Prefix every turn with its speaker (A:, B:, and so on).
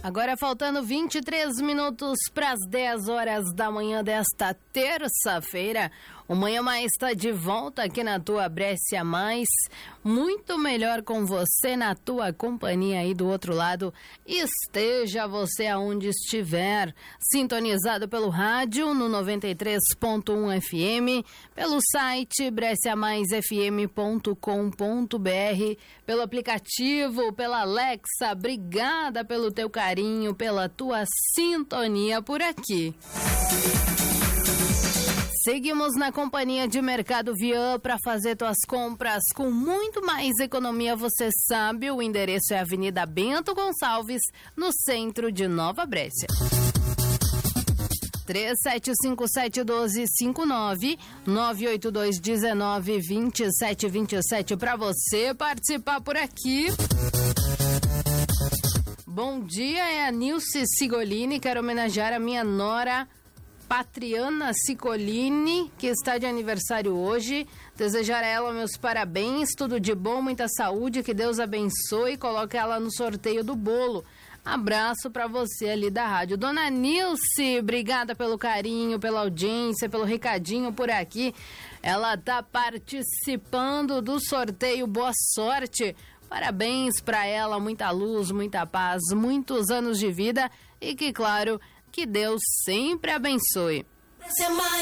A: Agora faltando 23 minutos para as 10 horas da manhã desta terça-feira. O Manhã Mais está de volta aqui na tua Brescia Mais. Muito melhor com você na tua companhia aí do outro lado. Esteja você aonde estiver. Sintonizado pelo rádio no 93.1 FM, pelo site bresciamaisfm.com.br, pelo aplicativo, pela Alexa. Obrigada pelo teu carinho, pela tua sintonia por aqui. Seguimos na companhia de Mercado Vian para fazer tuas compras com muito mais economia. Você sabe, o endereço é Avenida Bento Gonçalves, no centro de Nova Brescia. 37571259 982192727 para você participar por aqui. Bom dia, é a Nilce Sigolini. Quero homenagear a minha nora Patriana Cicolini, que está de aniversário hoje. Desejar a ela meus parabéns, tudo de bom, muita saúde, que Deus abençoe e coloque ela no sorteio do bolo. Abraço para você ali da rádio. Dona Nilce, obrigada pelo carinho, pela audiência, pelo recadinho por aqui. Ela tá participando do sorteio. Boa sorte. Parabéns para ela, muita luz, muita paz, muitos anos de vida e que, claro, que Deus sempre abençoe.